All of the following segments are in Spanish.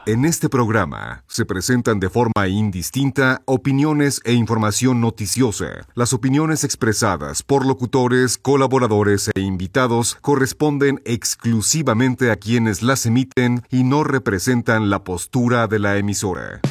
En este programa se presentan de forma indistinta opiniones e información noticiosa. Las opiniones expresadas por locutores, colaboradores e invitados corresponden exclusivamente a quienes las emiten y no representan la postura de la emisora.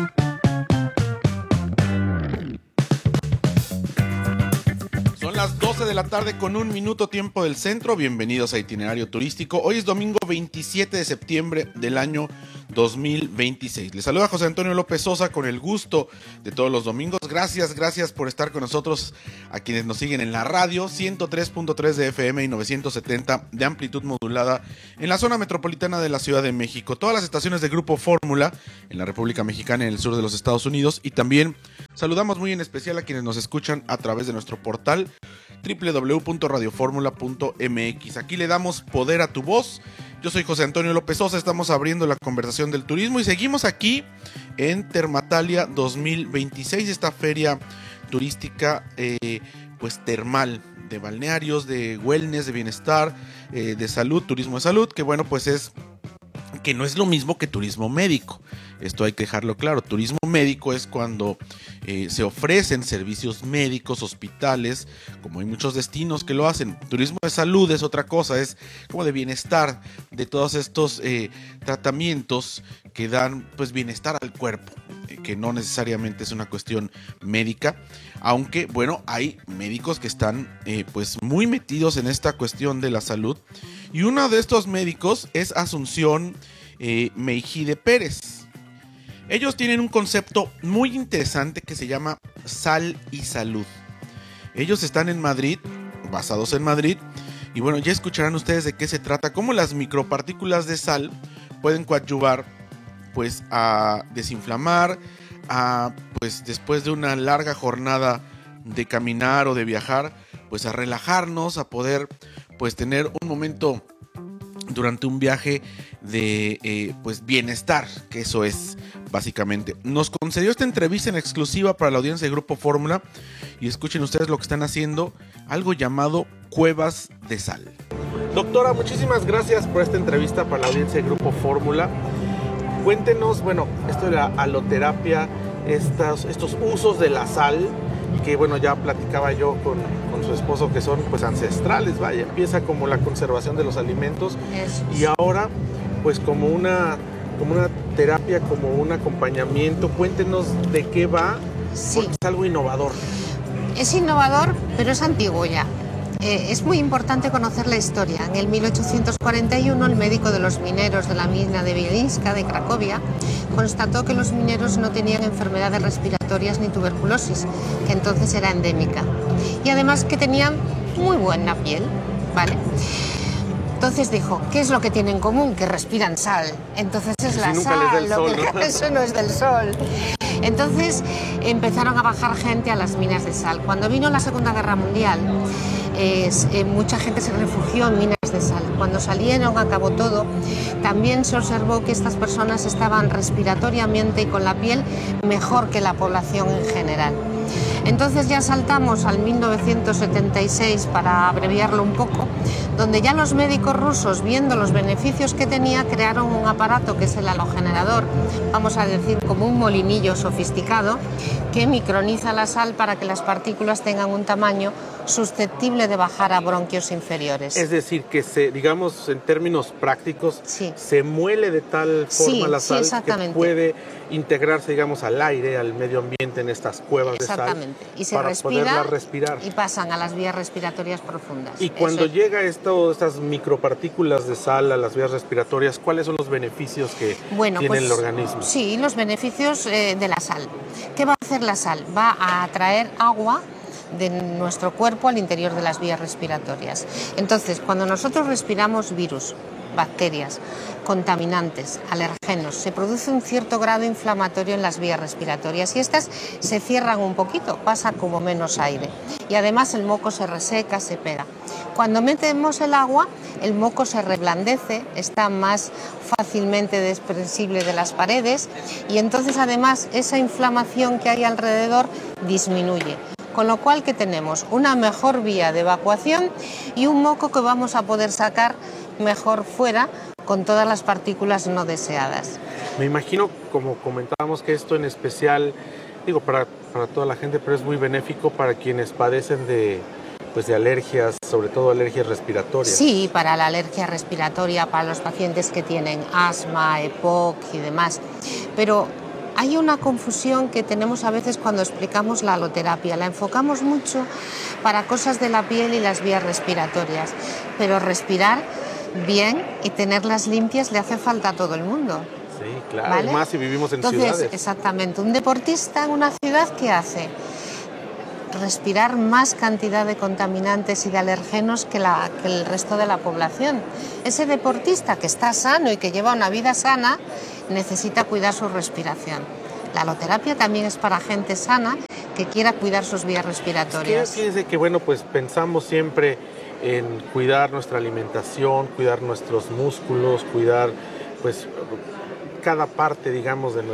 Son las 12 de la tarde con 1 minuto tiempo del centro. Bienvenidos a Itinerario Turístico. Hoy es domingo 27 de septiembre del año 2026. Les saluda José Antonio López Sosa con el gusto de todos los domingos. Gracias por estar con nosotros, a quienes nos siguen en la radio, 103.3 de FM y 970 de amplitud modulada en la zona metropolitana de la Ciudad de México. Todas las estaciones de Grupo Fórmula en la República Mexicana y en el sur de los Estados Unidos. Y también saludamos muy en especial a quienes nos escuchan a través de nuestro portal www.radioformula.mx. Aquí le damos poder a tu voz. Yo soy José Antonio López Sosa, estamos abriendo la conversación del turismo y seguimos aquí en Termatalia 2026, esta feria turística pues termal, de balnearios, de wellness, de bienestar, de salud, turismo de salud, que bueno, pues es que no es lo mismo que turismo médico. Esto hay que dejarlo claro. Turismo médico es cuando se ofrecen servicios médicos, hospitales, como hay muchos destinos que lo hacen. Turismo de salud es otra cosa, es como de bienestar, de todos estos tratamientos que dan pues bienestar al cuerpo, que no necesariamente es una cuestión médica, aunque bueno, hay médicos que están pues muy metidos en esta cuestión de la salud, y uno de estos médicos es Asunción Meijide Pérez. Ellos tienen un concepto muy interesante que se llama Sal y Salud. Ellos están en Madrid, basados en Madrid, y bueno, ya escucharán ustedes de qué se trata, cómo las micropartículas de sal pueden coadyuvar pues a desinflamar, a pues después de una larga jornada de caminar o de viajar, pues a relajarnos, a poder pues tener un momento durante un viaje de pues bienestar, que eso es básicamente. Nos concedió esta entrevista en exclusiva para la audiencia de Grupo Fórmula, y escuchen ustedes lo que están haciendo, algo llamado Cuevas de Sal. Doctora, muchísimas gracias por esta entrevista para la audiencia de Grupo Fórmula. Cuéntenos, bueno, esto de la aloterapia, estos usos de la sal, que bueno, ya platicaba yo con su esposo, que son pues ancestrales, vaya, empieza como la conservación de los alimentos y ahora pues como una terapia, como un acompañamiento. Cuéntenos de qué va, sí, porque es algo innovador. Es innovador, pero es antiguo ya. Es muy importante conocer la historia. En el 1841, el médico de los mineros de la mina de Wielińska de Cracovia constató que los mineros no tenían enfermedades respiratorias ni tuberculosis, que entonces era endémica, y además que tenían muy buena piel, ¿vale? Entonces dijo, ¿qué es lo que tienen en común? Que respiran sal. Entonces es la sal, eso no es del sol. Entonces empezaron a bajar gente a las minas de sal. Cuando vino la Segunda Guerra Mundial, mucha gente se refugió en minas de sal. Cuando salieron, acabó todo, también se observó que estas personas estaban respiratoriamente y con la piel mejor que la población en general. Entonces ya saltamos al 1976, para abreviarlo un poco, donde ya los médicos rusos, viendo los beneficios que tenía, crearon un aparato que es el halogenerador, vamos a decir como un molinillo sofisticado, que microniza la sal para que las partículas tengan un tamaño susceptible de bajar a bronquios inferiores. Es decir, que digamos en términos prácticos, sí, se muele de tal forma la sal, que puede integrarse, digamos, al aire, al medio ambiente en estas cuevas de sal, y se para poderla respirar. Y pasan a las vías respiratorias profundas. Y cuando llega estas micropartículas de sal a las vías respiratorias, ¿cuáles son los beneficios que tiene el organismo? Sí, los beneficios de la sal. ¿Qué va a hacer la sal? Va a atraer agua de nuestro cuerpo al interior de las vías respiratorias. Entonces, cuando nosotros respiramos virus, bacterias, contaminantes, alergenos, se produce un cierto grado inflamatorio en las vías respiratorias y estas se cierran un poquito, pasa como menos aire y además el moco se reseca, se pega. Cuando metemos el agua, el moco se reblandece, está más fácilmente desprensible de las paredes y entonces además esa inflamación que hay alrededor disminuye. Con lo cual, ¿qué tenemos? Una mejor vía de evacuación y un moco que vamos a poder sacar mejor fuera con todas las partículas no deseadas. Me imagino, como comentábamos, que esto en especial, digo, para toda la gente, pero es muy benéfico para quienes padecen de alergias, sobre todo alergias respiratorias. Sí, para la alergia respiratoria, para los pacientes que tienen asma, EPOC y demás. Pero hay una confusión que tenemos a veces cuando explicamos la aloterapia. La enfocamos mucho para cosas de la piel y las vías respiratorias, pero respirar bien y tenerlas limpias le hace falta a todo el mundo. Sí, claro, ¿Vale? Más si vivimos en Entonces, ciudades. exactamente, un deportista en una ciudad, ¿qué hace? Respirar más cantidad de contaminantes y de alergenos que el resto de la población. Ese deportista que está sano y que lleva una vida sana necesita cuidar su respiración. La aloterapia también es para gente sana que quiera cuidar sus vías respiratorias. Fíjense que pues pensamos siempre en cuidar nuestra alimentación, cuidar nuestros músculos, cuidar pues cada parte, digamos, de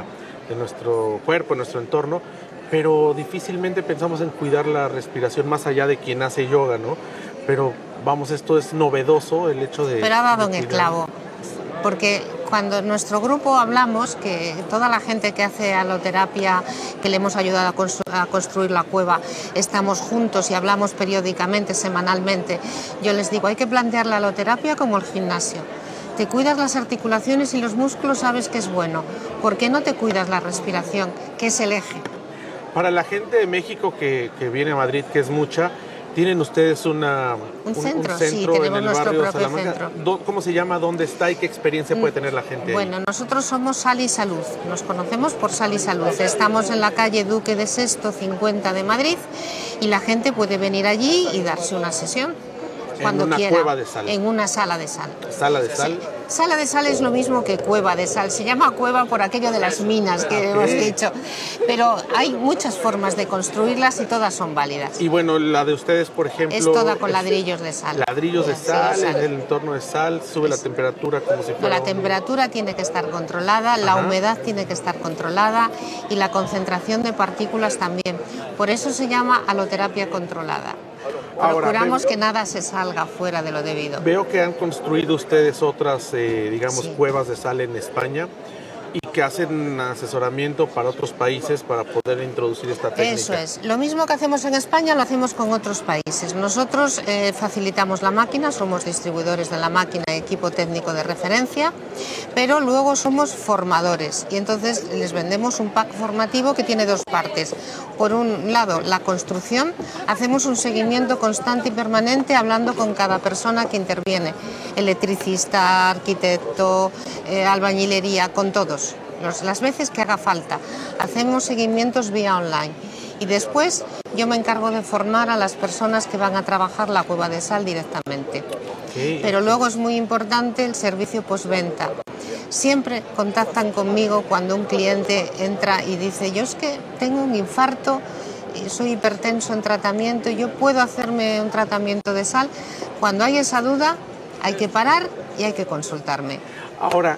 nuestro cuerpo, de nuestro entorno, pero difícilmente pensamos en cuidar la respiración más allá de quien hace yoga, ¿no? Pero vamos, esto es novedoso, el hecho de... Pero ha dado en el clavo, porque cuando en nuestro grupo hablamos, que toda la gente que hace aloterapia, que le hemos ayudado a construir la cueva, estamos juntos y hablamos periódicamente, semanalmente, yo les digo, hay que plantear la aloterapia como el gimnasio. Te cuidas las articulaciones y los músculos, sabes que es bueno. ¿Por qué no te cuidas la respiración, que es el eje? Para la gente de México que viene a Madrid, que es mucha, ¿tienen ustedes un centro? Sí, en tenemos el nuestro barrio propio Salamanca? centro. ¿Cómo se llama? ¿Dónde está y qué experiencia puede tener la gente Bueno, ahí? nosotros somos Sal y Salud, nos conocemos por Sal y Salud. Estamos en la calle Duque de Sexto 50 de Madrid y la gente puede venir allí y darse una sesión cuando quiera. En una cueva de sal. En una sala de sal. ¿Sala de sal? Sí. Sala de sal es lo mismo que cueva de sal. Se llama cueva por aquello de las minas que hemos dicho. Pero hay muchas formas de construirlas y todas son válidas. Y bueno, la de ustedes, por ejemplo... Es toda con ladrillos de sal. Ladrillos de sal, en el entorno de sal, sube la temperatura como si fuera... La temperatura tiene que estar controlada, la humedad tiene que estar controlada y la concentración de partículas también. Por eso se llama aloterapia controlada. Procuramos que nada se salga fuera de lo debido. Veo que han construido ustedes otras, cuevas de sal en España y que hacen asesoramiento para otros países para poder introducir esta técnica. Eso es. Lo mismo que hacemos en España lo hacemos con otros países. Nosotros facilitamos la máquina, somos distribuidores de la máquina y equipo técnico de referencia, pero luego somos formadores y entonces les vendemos un pack formativo que tiene dos partes. Por un lado, la construcción, hacemos un seguimiento constante y permanente hablando con cada persona que interviene, electricista, arquitecto, albañilería, con todos. Las veces que haga falta. Hacemos seguimientos vía online y después yo me encargo de formar a las personas que van a trabajar la cueva de sal directamente. Pero luego es muy importante el servicio postventa. Siempre contactan conmigo cuando un cliente entra y dice, yo es que tengo un infarto, soy hipertenso en tratamiento, yo puedo hacerme un tratamiento de sal. Cuando hay esa duda hay que parar y hay que consultarme. Ahora,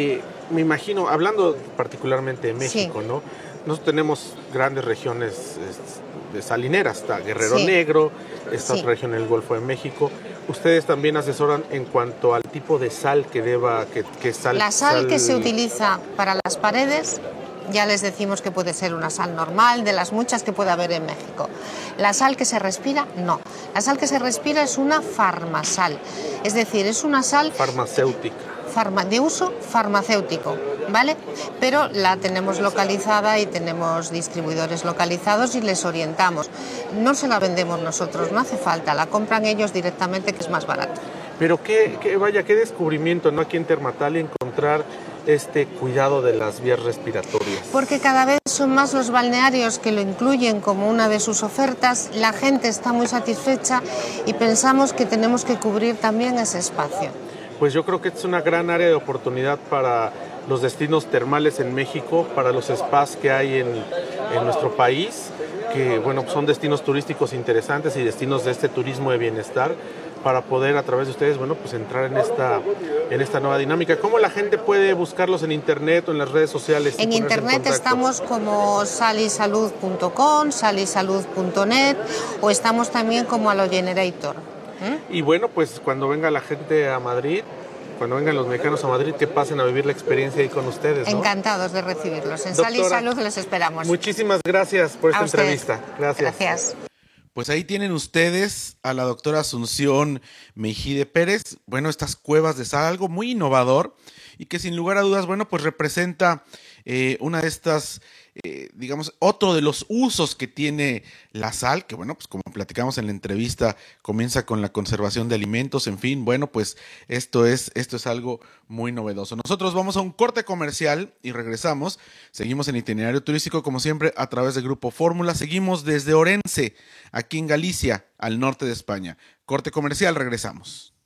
me imagino, hablando particularmente de México, sí, ¿no? Nosotros tenemos grandes regiones de salineras, está Guerrero Negro, esta otra región en el Golfo de México. ¿Ustedes también asesoran en cuanto al tipo de sal que sal? La sal que se utiliza para las paredes, ya les decimos que puede ser una sal normal, de las muchas que puede haber en México. La sal que se respira, no. La sal que se respira es una farmasal, es decir, es una sal... farmacéutica. De uso farmacéutico, ¿vale? Pero la tenemos localizada y tenemos distribuidores localizados y les orientamos. No se la vendemos nosotros, no hace falta, la compran ellos directamente, que es más barato. Pero qué descubrimiento, ¿no? Aquí en Termatalia encontrar este cuidado de las vías respiratorias. Porque cada vez son más los balnearios que lo incluyen como una de sus ofertas, la gente está muy satisfecha y pensamos que tenemos que cubrir también ese espacio. Pues yo creo que es una gran área de oportunidad para los destinos termales en México, para los spas que hay en nuestro país, que bueno, son destinos turísticos interesantes y destinos de este turismo de bienestar, para poder a través de ustedes, bueno, pues entrar en esta nueva dinámica. ¿Cómo la gente puede buscarlos en internet o en las redes sociales? En internet estamos como salisalud.com, salisalud.net o estamos también como Alogenerator. Y bueno, pues cuando venga la gente a Madrid, cuando vengan los mexicanos a Madrid, que pasen a vivir la experiencia ahí con ustedes, ¿no? Encantados de recibirlos. En Sal y Doctora, Salud les esperamos. Muchísimas gracias por esta A usted. entrevista. Gracias. Gracias. Pues ahí tienen ustedes a la doctora Asunción Meijide Pérez. Bueno, estas cuevas de sal, algo muy innovador y que sin lugar a dudas, bueno, pues representa una de estas, digamos, otro de los usos que tiene la sal, que bueno, pues como platicamos en la entrevista, comienza con la conservación de alimentos, en fin, bueno, pues esto es algo muy novedoso. Nosotros vamos a un corte comercial y regresamos. Seguimos en Itinerario Turístico, como siempre, a través del Grupo Fórmula. Seguimos desde Orense, aquí en Galicia, al norte de España. Corte comercial, regresamos.